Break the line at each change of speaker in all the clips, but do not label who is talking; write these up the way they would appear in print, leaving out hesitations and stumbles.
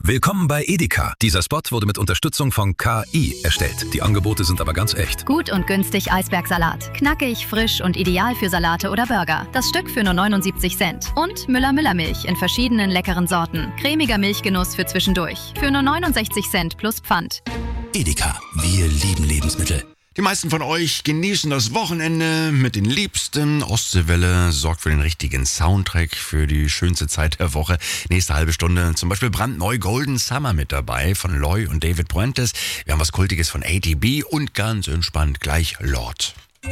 Willkommen bei Edeka. Dieser Spot wurde mit Unterstützung von KI erstellt. Die Angebote sind aber ganz echt.
Gut und günstig Eisbergsalat. Knackig, frisch und ideal für Salate oder Burger. Das Stück für nur 79 Cent. Und Müller-Milch in verschiedenen leckeren Sorten. Cremiger Milchgenuss für zwischendurch. Für nur 69 Cent plus Pfand.
Edeka, wir lieben Lebensmittel.
Die meisten von euch genießen das Wochenende mit den Liebsten. Ostseewelle sorgt für den richtigen Soundtrack für die schönste Zeit der Woche. Nächste halbe Stunde zum Beispiel brandneu Golden Summer mit dabei von Loy und David Puentes. Wir haben was Kultiges von ATB und ganz entspannt gleich Lord.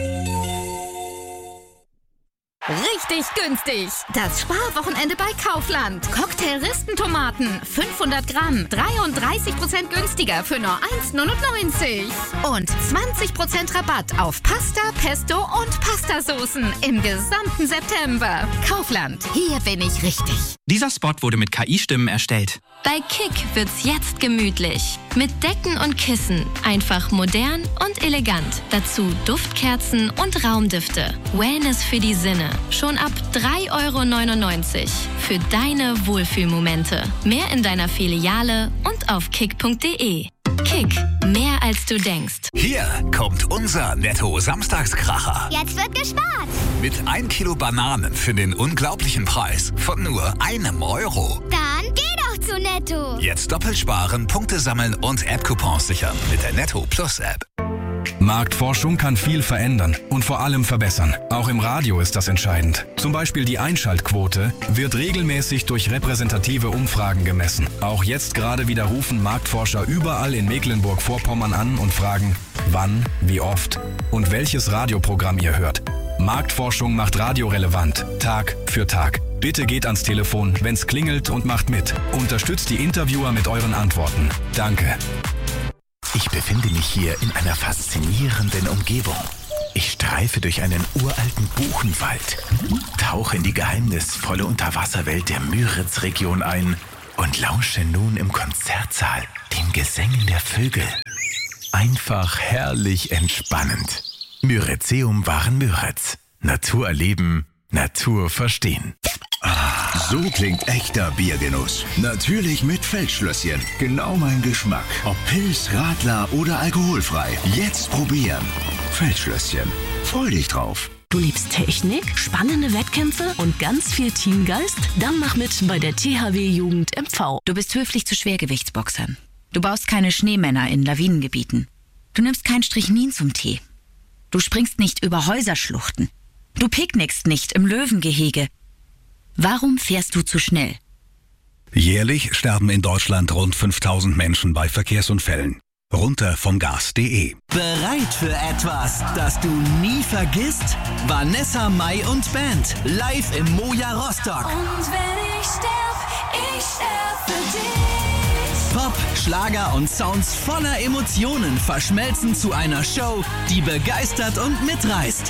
Richtig günstig. Das Sparwochenende bei Kaufland. Cocktail-Ristentomaten, 500 Gramm, 33% günstiger für nur 1,99. Und 20% Rabatt auf Pasta, Pesto und Pastasoßen im gesamten September. Kaufland, hier bin ich richtig.
Dieser Spot wurde mit KI-Stimmen erstellt.
Bei Kick wird's jetzt gemütlich. Mit Decken und Kissen. Einfach modern und elegant. Dazu Duftkerzen und Raumdüfte. Wellness für die Sinne. Schon ab 3,99 € für deine Wohlfühlmomente. Mehr in deiner Filiale und auf kick.de. Kick, mehr als du denkst.
Hier kommt unser Netto-Samstagskracher.
Jetzt wird gespart.
Mit 1 Kilo Bananen für den unglaublichen Preis von nur €1.
Dann geh doch zu Netto.
Jetzt doppelt sparen, Punkte sammeln und App-Coupons sichern mit der Netto Plus App.
Marktforschung kann viel verändern und vor allem verbessern. Auch im Radio ist das entscheidend. Zum Beispiel die Einschaltquote wird regelmäßig durch repräsentative Umfragen gemessen. Auch jetzt gerade wieder rufen Marktforscher überall in Mecklenburg-Vorpommern an und fragen, wann, wie oft und welches Radioprogramm ihr hört. Marktforschung macht Radio relevant, Tag für Tag. Bitte geht ans Telefon, wenn's klingelt und macht mit. Unterstützt die Interviewer mit euren Antworten. Danke.
Ich befinde mich hier in einer faszinierenden Umgebung. Ich streife durch einen uralten Buchenwald, tauche in die geheimnisvolle Unterwasserwelt der Müritz-Region ein und lausche nun im Konzertsaal den Gesängen der Vögel. Einfach herrlich entspannend. Müritzeum waren Müritz. Natur erleben, Natur verstehen.
So klingt echter Biergenuss. Natürlich mit Feldschlösschen. Genau mein Geschmack. Ob Pils, Radler oder alkoholfrei. Jetzt probieren. Feldschlösschen. Freu dich drauf.
Du liebst Technik, spannende Wettkämpfe und ganz viel Teamgeist? Dann mach mit bei der THW Jugend MV.
Du bist höflich zu Schwergewichtsboxern. Du baust keine Schneemänner in Lawinengebieten. Du nimmst kein Strychnin zum Tee. Du springst nicht über Häuserschluchten. Du picknickst nicht im Löwengehege. Warum fährst du zu schnell?
Jährlich sterben in Deutschland rund 5000 Menschen bei Verkehrsunfällen. Runter vom Gas.de.
Bereit für etwas, das du nie vergisst? Vanessa Mai und Band, live im Moja Rostock.
Und wenn ich sterb für dich.
Pop, Schlager und Sounds voller Emotionen verschmelzen zu einer Show, die begeistert und mitreißt.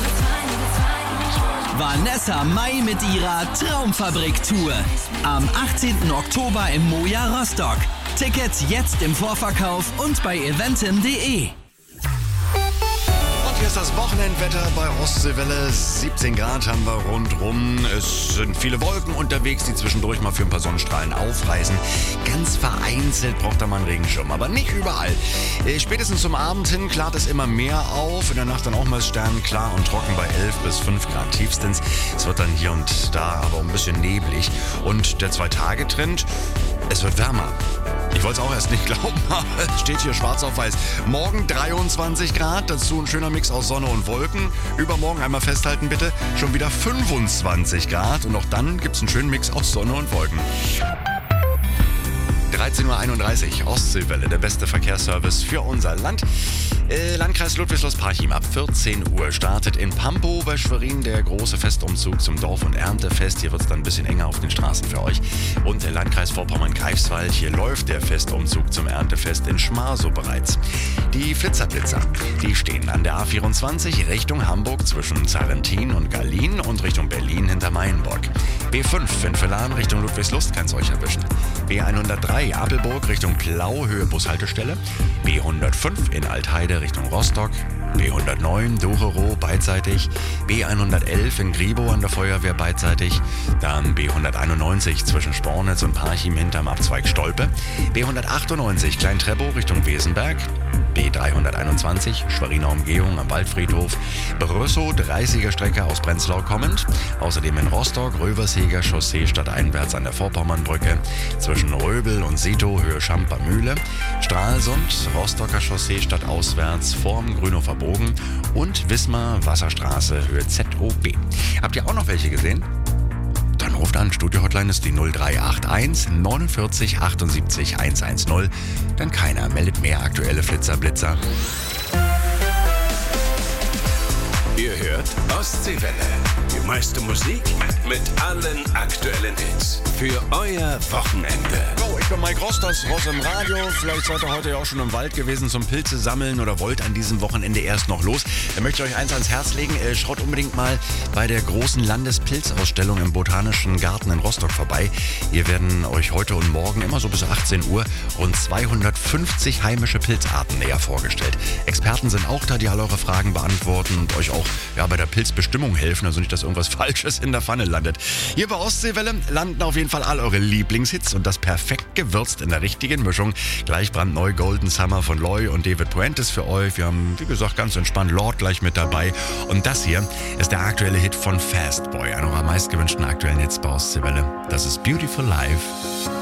Vanessa Mai mit ihrer Traumfabrik-Tour. Am 18. Oktober im Moja Rostock. Tickets jetzt im Vorverkauf und bei eventim.de.
Hier ist das Wochenendwetter bei Ostseewelle. 17 Grad haben wir rundrum. Es sind viele Wolken unterwegs, die zwischendurch mal für ein paar Sonnenstrahlen aufreißen. Ganz vereinzelt braucht da mal einen Regenschirm, aber nicht überall. Spätestens zum Abend hin klart es immer mehr auf. In der Nacht dann auch mal sternklar und trocken bei 11 bis 5 Grad tiefstens. Es wird dann hier und da aber ein bisschen neblig. Und der 2-Tage-Trend, es wird wärmer. Ich wollte es auch erst nicht glauben, aber es steht hier schwarz auf weiß. Morgen 23 Grad, dazu ein schöner Mix aus Sonne und Wolken. Übermorgen einmal festhalten bitte, schon wieder 25 Grad. Und auch dann gibt es einen schönen Mix aus Sonne und Wolken. 13:31 Uhr, Ostseewelle, der beste Verkehrsservice für unser Land. Landkreis Ludwigslust-Parchim ab 14 Uhr startet in Pampow bei Schwerin der große Festumzug zum Dorf- und Erntefest. Hier wird es dann ein bisschen enger auf den Straßen für euch. Und der Landkreis Vorpommern-Greifswald, hier läuft der Festumzug zum Erntefest in Schmarsow bereits. Die Flitzerblitzer, die stehen an der A24 Richtung Hamburg zwischen Zarentin und Gallien und Richtung Berlin hinter Mayenburg. B5 Finfelan Richtung Ludwigslust kann es euch erwischen. B103 Apelburg Richtung Plau, Höhe Bushaltestelle. B105 in Altheide Richtung Rostock. B109 Dochero beidseitig, B111 in Gribo an der Feuerwehr beidseitig, dann B191 zwischen Spornitz und Parchim hinterm Abzweig Stolpe, B198 Klein-Treppow Richtung Wesenberg, B321 Schweriner Umgehung am Waldfriedhof, Brüssow 30er Strecke aus Prenzlau kommend, außerdem in Rostock Röversheger Chaussee stadteinwärts an der Vorpommernbrücke, zwischen Röbel und Sito Höhe Schamper Mühle, Stralsund Rostocker Chaussee stadtauswärts vorm Grünhofer Bogen und Wismar Wasserstraße Höhe ZOB. Habt ihr auch noch welche gesehen? Dann ruft an, Studio-Hotline ist die 0381 49 78 110. Dann keiner meldet mehr aktuelle Flitzer-Blitzer.
Ihr hört Ostseewelle. Die meiste Musik mit allen aktuellen Hits. Für euer Wochenende.
Oh, ich bin Mike Ross, das Ross im Radio. Vielleicht seid ihr heute ja auch schon im Wald gewesen zum Pilze sammeln oder wollt an diesem Wochenende erst noch los. Da möchte ich euch eins ans Herz legen. Schaut unbedingt mal bei der großen Landespilzausstellung im Botanischen Garten in Rostock vorbei. Hier werden euch heute und morgen immer so bis 18 Uhr rund 250 heimische Pilzarten näher vorgestellt. Experten sind auch da, die all eure Fragen beantworten und euch auch bei der Pilzbestimmung helfen, also nicht, dass irgendwas Falsches in der Pfanne landet. Hier bei Ostseewelle landen auf jeden Fall all eure Lieblingshits und das perfekt gewürzt in der richtigen Mischung. Gleich brandneu Golden Summer von Loy und David Puentes für euch. Wir haben, wie gesagt, ganz entspannt Lord gleich mit dabei. Und das hier ist der aktuelle Hit von Fastboy, einer unserer meistgewünschten aktuellen Hits bei Ostseewelle. Das ist Beautiful Life.